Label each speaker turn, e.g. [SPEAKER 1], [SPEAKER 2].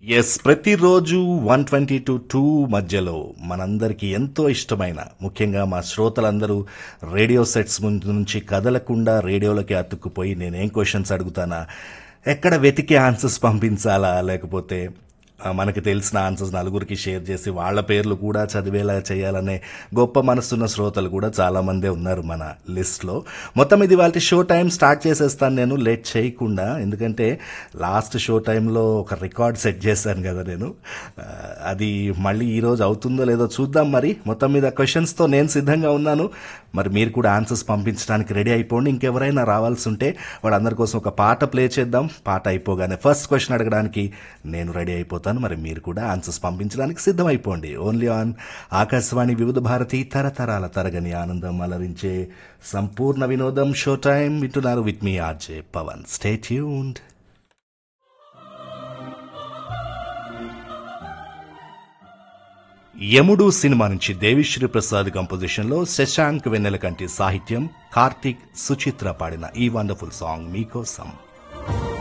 [SPEAKER 1] Yes ప్రతిరోజు 1:20 to 2 మధ్యలో మనందరికీ ఎంతో ఇష్టమైన ముఖ్యంగా మా శ్రోతలందరూ రేడియో సెట్స్ ముందు నుంచి కదలకుండా రేడియోలకి అతుక్కుపోయి నేనేం క్వశ్చన్స్ అడుగుతానా ఎక్కడ వెతికి ఆన్సర్స్ పంపించాలా లేకపోతే మనకి తెలిసిన ఆన్సర్స్ నలుగురికి షేర్ చేసి వాళ్ళ పేర్లు కూడా చదివేలా చేయాలనే గొప్ప మనసున్న శ్రోతలు కూడా చాలామందే ఉన్నారు మన లిస్ట్లో. మొత్తం ఇది వాళ్ళ షో టైం స్టార్ట్ చేసేస్తాను నేను లేట్ చేయకుండా, ఎందుకంటే లాస్ట్ షో టైంలో ఒక రికార్డ్ సెట్ చేశాను కదా నేను. అది మళ్ళీ ఈరోజు అవుతుందో లేదో చూద్దాం. మరి మొత్తం మీద క్వశ్చన్స్తో నేను సిద్ధంగా ఉన్నాను. మరి మీరు కూడా ఆన్సర్స్ పంపించడానికి రెడీ అయిపోండి. ఇంకెవరైనా రావాల్సి ఉంటే వాళ్ళందరి కోసం ఒక పాట ప్లే చేద్దాం. పాట అయిపోగానే ఫస్ట్ క్వశ్చన్ అడగడానికి నేను రెడీ అయిపోతాను. మరి మీరు కూడా ఆన్సర్స్ పంపించడానికి సిద్ధమైపోండి. ఓన్లీ ఆన్ ఆకాశవాణి వివిధ భారతి తరతరాల తరగని ఆనందం అలరించే సంపూర్ణ వినోదం షో టైం వింటున్నారు with me RJ Pawan. Stay tuned. యముడు సినిమా నుంచి దేవిశ్రీ ప్రసాద్ కంపోజిషన్లో శశాంక్ వెన్నెలకంటి సాహిత్యం, కార్తిక్ సుచిత్ర పాడిన ఈ వండర్ఫుల్ సాంగ్ మీకోసం.